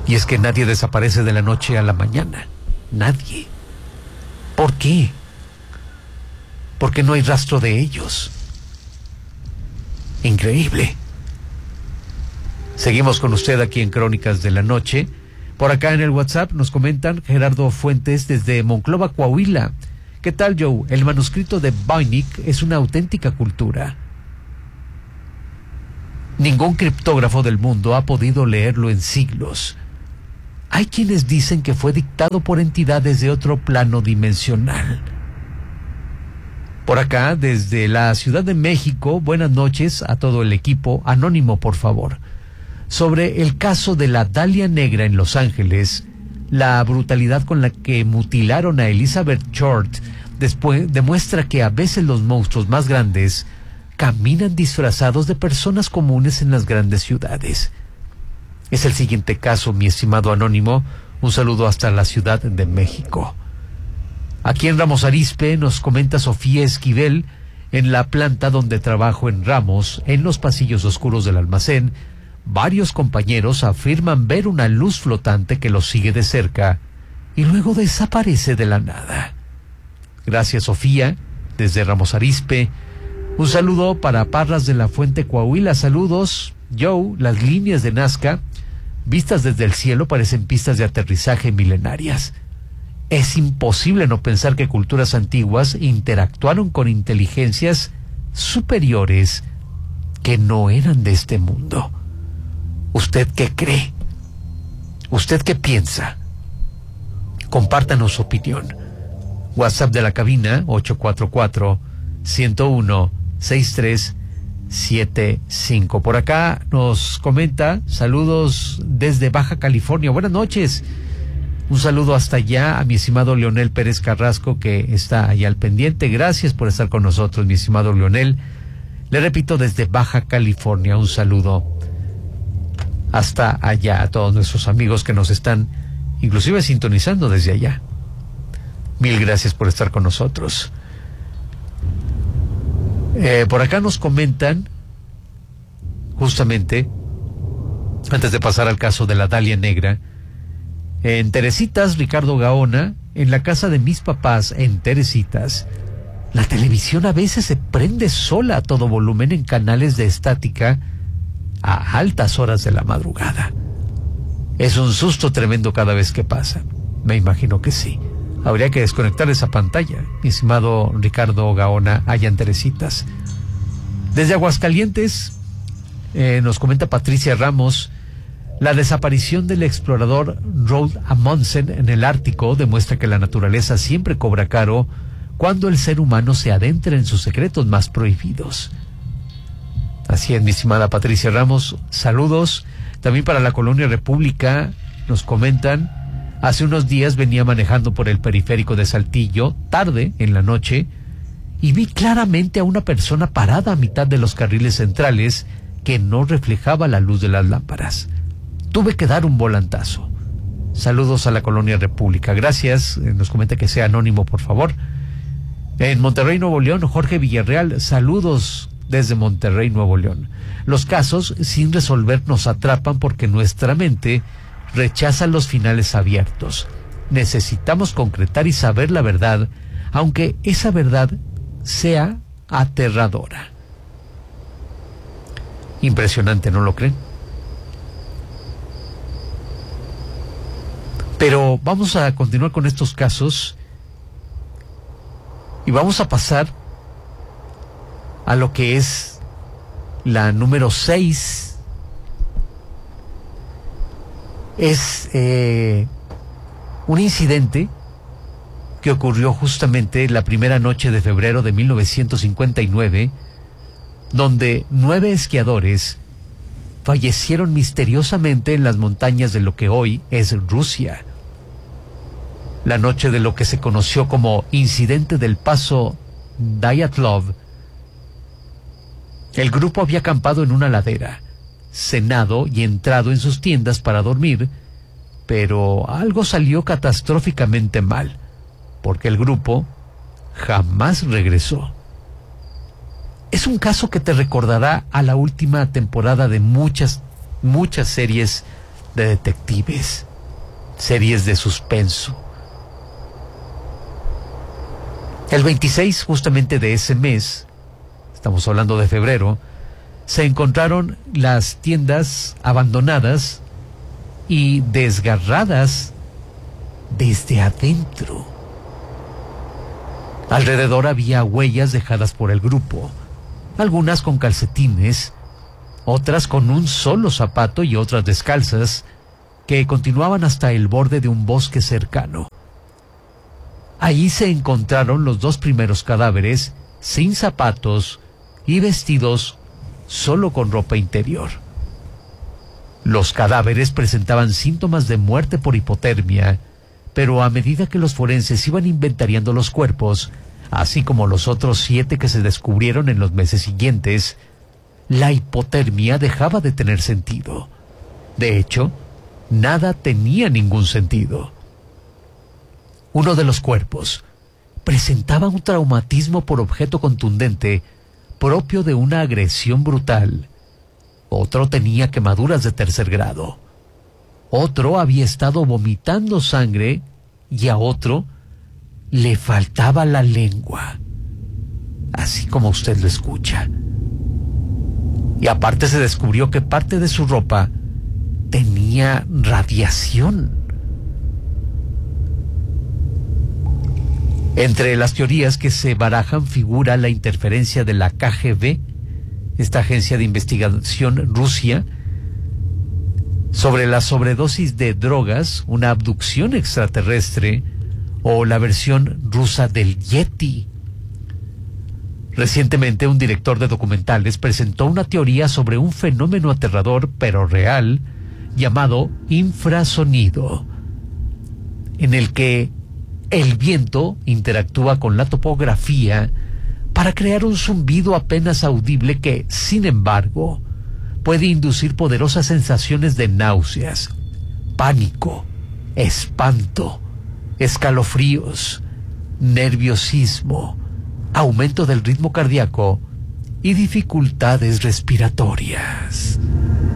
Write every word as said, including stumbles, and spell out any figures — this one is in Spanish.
Y es que nadie desaparece de la noche a la mañana. Nadie. ¿Por qué? Porque no hay rastro de ellos. Increíble. Seguimos con usted aquí en Crónicas de la Noche. Por acá en el WhatsApp nos comentan Gerardo Fuentes desde Monclova, Coahuila. ¿Qué tal, Joe? El manuscrito de Voynich es una auténtica cultura. Ningún criptógrafo del mundo ha podido leerlo en siglos. Hay quienes dicen que fue dictado por entidades de otro plano dimensional. Por acá, desde la Ciudad de México, buenas noches a todo el equipo. Anónimo, por favor. Sobre el caso de la Dalia Negra en Los Ángeles, la brutalidad con la que mutilaron a Elizabeth Short después demuestra que a veces los monstruos más grandes caminan disfrazados de personas comunes en las grandes ciudades. Es el siguiente caso, mi estimado Anónimo. Un saludo hasta la Ciudad de México. Aquí en Ramos Arizpe nos comenta Sofía Esquivel, en la planta donde trabajo en Ramos, en los pasillos oscuros del almacén, varios compañeros afirman ver una luz flotante que los sigue de cerca y luego desaparece de la nada. Gracias, Sofía, desde Ramos Arizpe. Un saludo para Parras de la Fuente, Coahuila. Saludos, Joe. Las líneas de Nazca vistas desde el cielo parecen pistas de aterrizaje milenarias. Es imposible no pensar que culturas antiguas interactuaron con inteligencias superiores que no eran de este mundo. ¿Usted qué cree? ¿Usted qué piensa? Compártanos su opinión. WhatsApp de la cabina ocho cuatro cuatro, uno cero uno, seis tres siete cinco. Por acá nos comenta, saludos desde Baja California. Buenas noches. Un saludo hasta allá a mi estimado Leonel Pérez Carrasco, que está allá al pendiente. Gracias por estar con nosotros, mi estimado Leonel. Le repito, desde Baja California, un saludo hasta allá a todos nuestros amigos que nos están inclusive sintonizando desde allá. Mil gracias por estar con nosotros. Eh, por acá nos comentan, justamente, antes de pasar al caso de la Dalia Negra, en Teresitas, Ricardo Gaona, en la casa de mis papás, en Teresitas, la televisión a veces se prende sola a todo volumen en canales de estática a altas horas de la madrugada. Es un susto tremendo cada vez que pasa. Me imagino que sí. Habría que desconectar esa pantalla, mi estimado Ricardo Gaona, allá en Teresitas. Desde Aguascalientes, eh, nos comenta Patricia Ramos, la desaparición del explorador Roald Amundsen en el Ártico demuestra que la naturaleza siempre cobra caro cuando el ser humano se adentra en sus secretos más prohibidos. Así es, mi estimada Patricia Ramos, saludos. También para la Colonia República nos comentan, hace unos días venía manejando por el periférico de Saltillo, tarde en la noche, y vi claramente a una persona parada a mitad de los carriles centrales que no reflejaba la luz de las lámparas. Tuve que dar un volantazo. Saludos a la Colonia República. Gracias. Eh, nos comenta que sea anónimo, por favor. En Monterrey, Nuevo León, Jorge Villarreal, saludos desde Monterrey, Nuevo León. Los casos sin resolver nos atrapan porque nuestra mente rechaza los finales abiertos. Necesitamos concretar y saber la verdad, aunque esa verdad sea aterradora. Impresionante, ¿no lo creen? Pero vamos a continuar con estos casos y vamos a pasar a lo que es la número seis. Es eh, un incidente que ocurrió justamente la primera noche de febrero de mil novecientos cincuenta y nueve, donde nueve esquiadores fallecieron misteriosamente en las montañas de lo que hoy es Rusia. La noche de lo que se conoció como Incidente del Paso Dyatlov, el grupo había acampado en una ladera, cenado y entrado en sus tiendas para dormir, pero algo salió catastróficamente mal, porque el grupo jamás regresó. Es un caso que te recordará a la última temporada de muchas, muchas series de detectives, series de suspenso. El veintiséis justamente de ese mes, estamos hablando de febrero, se encontraron las tiendas abandonadas y desgarradas desde adentro. Alrededor había huellas dejadas por el grupo, algunas con calcetines, otras con un solo zapato y otras descalzas, que continuaban hasta el borde de un bosque cercano. Allí se encontraron los dos primeros cadáveres sin zapatos y vestidos solo con ropa interior. Los cadáveres presentaban síntomas de muerte por hipotermia, pero a medida que los forenses iban inventariando los cuerpos, así como los otros siete que se descubrieron en los meses siguientes, la hipotermia dejaba de tener sentido. De hecho, nada tenía ningún sentido. Uno de los cuerpos presentaba un traumatismo por objeto contundente propio de una agresión brutal. Otro tenía quemaduras de tercer grado. Otro había estado vomitando sangre y a otro le faltaba la lengua, así como usted lo escucha. Y aparte se descubrió que parte de su ropa tenía radiación. Entre las teorías que se barajan figura la interferencia de la K G B, esta agencia de investigación Rusia, sobre la sobredosis de drogas, una abducción extraterrestre o la versión rusa del Yeti. Recientemente un director de documentales presentó una teoría sobre un fenómeno aterrador pero real llamado infrasonido, en el que el viento interactúa con la topografía para crear un zumbido apenas audible que, sin embargo, puede inducir poderosas sensaciones de náuseas, pánico, espanto, escalofríos, nerviosismo, aumento del ritmo cardíaco y dificultades respiratorias.